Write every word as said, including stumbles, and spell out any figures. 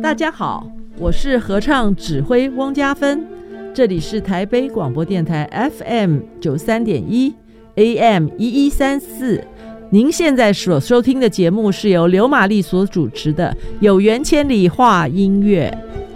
大家好，我是合唱指挥翁家芬，这里是台北广播电台 F M 九十三点一 A M 一一三四。您现在所收听的节目是由刘玛丽所主持的《有缘千里话音乐》。